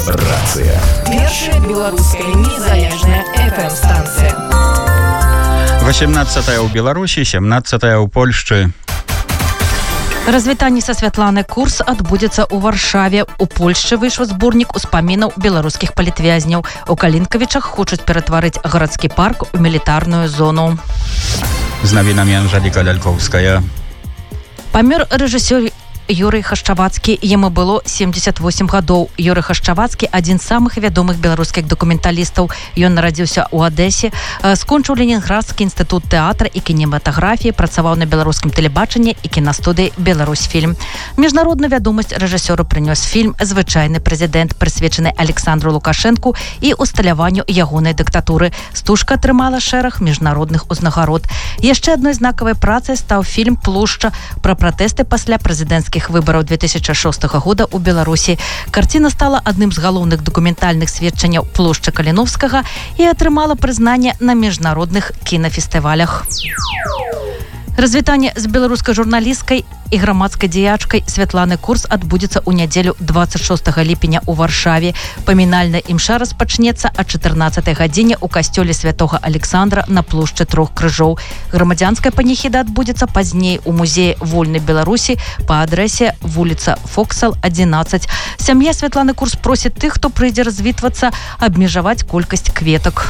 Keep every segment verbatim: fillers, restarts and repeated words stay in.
Рацыя. Першая беларуская незалежная эф эм-станцыя. восемнадцатая ў Беларусі, сямнадцатая ў Польшчы. Развітанне са Святланай Курс адбудзецца ў Варшаве. У Польшчы выйшаў зборнік успамінаў беларускіх палітвязняў. У Калінкавічах хочуць ператварыць гарадскі парк у мілітарную зону. З навінамі Анжэліка Лялькоўская. Памёр рэжысёр Юрый Хашчавацкі, яму было семьдесят восемь гадоў. Юрый Хашчавацкі адзін з самых вядомых беларускіх дакументалістаў. Ён нарадзіўся ў Адэсе, скончыў Ленінградскі інстытут тэатра і кінематаграфіі, працаваў на беларускім тэлебачанні і кінастудыі «Беларусьфільм». Міжнародную вядомасць рэжысёру прынёс фільм «Звычайны прэзідэнт», прысвечаны Александру Лукашэнку і усталяванню ягонай дыктатуры. Стужка атрымала шэраг міжнародных узнагарод. Яшчэ адной знакавай працай стаў фільм «Плошча» пра пратэсты пасля прэзідэнцкіх выбораў две тысячи шостага года ў Беларусі. Карціна стала адным з галоўных дакументальных сведчанняў плошчы Каліновскага і атрымала прызнанне на міжнародных кінафестывалях. Развітанне з беларускай журналісткай і грамадскай дзеячкай Святланай Курс адбудзецца ў нядзелю двадцать шостага ліпеня ў Варшаве. Памінальная імша распачнецца о чатырнаццатай гадзіне ў касцёле святога Александра на плошчы Трох крыжоў. Грамадзянская паніхіда адбудзецца пазней у музеі вольнай Беларусі па адрэсе вуліца Фоксал, адзінаццаць. Сям'я Святланы Курс просіць тых, хто прыйдзе развітвацца, абмежаваць колькасць кветак.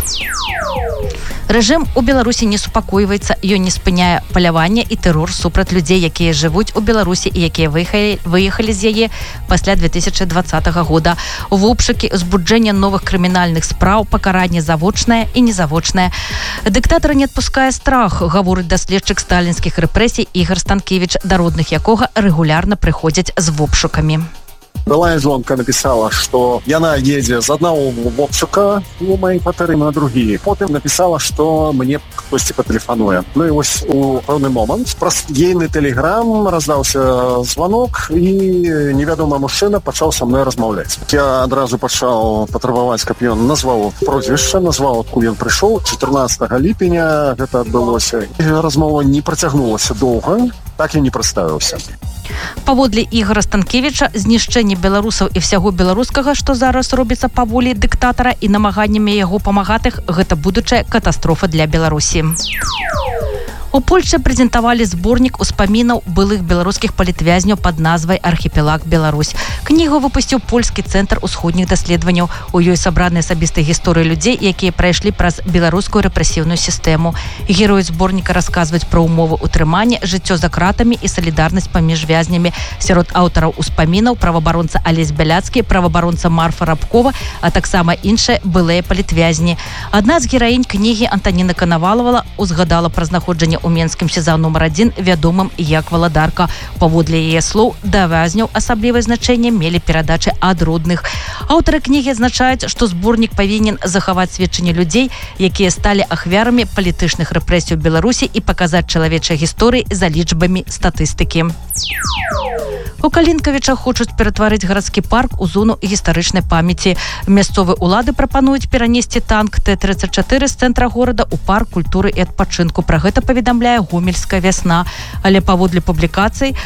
Рэжым у Беларусі не супакойваецца, ён не спыняе паляванне і тэрор супраць людзей, якія жывуць у Беларусі і якія выехалі, выехалі з яе пасля две тысячи двадцатага года. У обшукі, узбуджэнне новых крымінальных спраў, пакаранне завочнае і незавочнае. Дыктатара не адпускае страх, гаворыць даследчык сталінскіх рэпрэсій Ігор Станкевіч, да родных якога рэгулярна прыходзяць з обшукамі. Былая жонка написала, что яна едзе з аднаго обшука у моей кватэры на другі. Потым написала, что мне хтосьці патэлефануе. Ну і вось у пэўны момант праз ейны тэлеграм раздаўся звонок і невядомы мужчына пачаў са мной размаўляць. Я адразу пачаў патрабаваць, каб ён назваў прозвішча, назваў, адкуль ён прыйшоў. чатырнаццатага ліпеня гэта адбылося. Размова не працягнулася доўга, так я не прадставіўся. Паводле Ігора Станкевіча, знішчэнне беларусаў і всяго беларускага, што зараз робіцца па волі дыктатара і намаганнямі яго памагатых, гэта будучая катастрофа для Беларусі. У Польшчы прэзентавалі зборнік успамінаў былых беларускіх палітвязняў пад назвай «Архіпелаг Беларусь». Кнігу выпусціў польскі цэнтр усходніх даследаванняў. У ёй сабраны асабістыя гісторыі людзей, якія прайшлі праз беларускую рэпрэсіўную сістэму. Героі зборніка расказваюць пра ўмовы ўтрымання, жыццё за кратамі і салідарнасць паміж вязнямі. Сярод аўтараў успамінаў праваабаронца Алесь Бяляцкі, праваабаронца Марфа Рабкова, а таксама іншыя былыя палітвязні. Адна з гераінь кнігі, Антаніна Канавалова, узгадала пра знаходжанне у менскім сеза нумар адзін вядомым як Валадарка. Паводле яе слоў, да вязняў асаблівае значэнне мелі перадачы ад родных. Аўтары кнігі адзначаюць, што зборнік павінен захаваць сведчанні людзей, якія сталі ахвярамі палітычных рэпрэсій у Беларусі і паказаць чалавечыя гісторыі за лічбамі статыстыкі. У Калінкавічах хочуць ператварыць гарадскі парк у зону гістарычнай памяці. Мясцовыя улады прапануюць перанесці танк Т тридцать чатыры з цэнтра горада ў парк культуры і адпачынку. Пра гэта паведамляе Гомельская вясна. Але паводле публікацый,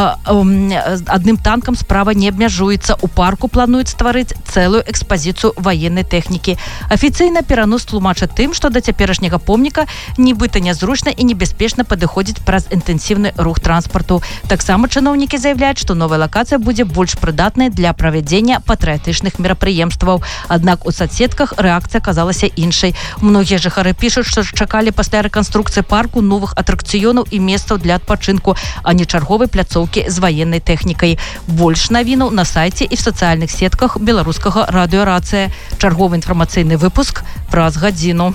адным танкам справа не абмяжуецца. У парку плануюць стварыць цэлую экспазіцыю ваеннай тэхнікі. Афіцыйна перанос тлумачыць тым, што да цяперашняга помніка нібыта нязручна і небяспечна падыходзіць праз інтэнсіўны рух транспарту. Таксама чыноўнікі заяўляюць, што новая лакацыя будзе больш прыдатнай для правядзення патрыятычных мерапрыемстваў. Аднак у соцсетках рэакцыя аказалася іншай. Многія жыхары пішуць, што чакалі пасля рэканструкцыі парку новых атракцыёнаў і месцаў для адпачынку, а не чарговай пляцоўкі з ваеннай тэхнікай. Больш навінаў на сайце і в сацыяльных сетках беларускага радыё «Рацыя». Чарговы інфармацыйны выпуск праз гадзіну.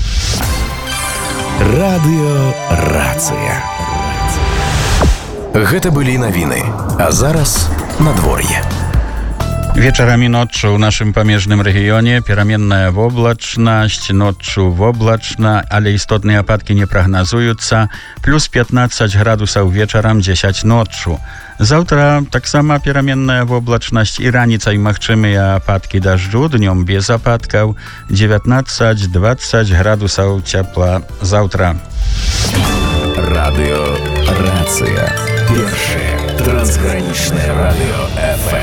Радыё «Рацыя». Гэта былі навіны, а зараз надвор'е. Вечарамі ноччу ў нашым памежным рэгіёне пераменная воблачнасць, ноччу воблачна, але істотныя ападкі не прагназуюцца, плюс пятнадцать градусаў вечарам, дзесяць ноччу. Заўтра таксама пераменная воблачнасць і раніцай магчымыя ападкі дажджу, днём без ападкаў, дзевятнадцать двадцать градусаў цяпла заўтра. Радыё «Рацыя». Першае трансгранічнае радыё эф эм.